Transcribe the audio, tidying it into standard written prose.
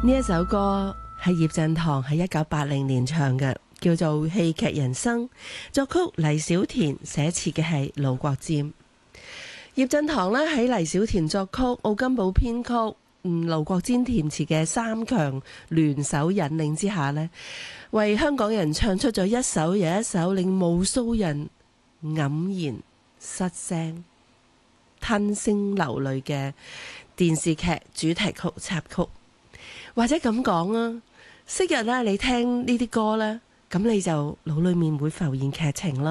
呢一首歌係葉振棠喺1980年唱嘅，叫做《戲劇人生》，作曲黎小田，寫詞嘅係盧國沾。葉振棠呢喺黎小田作曲、奧金寶編曲、盧國沾填詞嘅三強聯手引領之下呢，為香港人唱出咗一首又一首令無數人黯然失聲、吞聲流淚嘅電視劇主題曲插曲。或者咁講啊，昔日咧你聽呢啲歌咧，咁你就腦裏面會浮現劇情啦。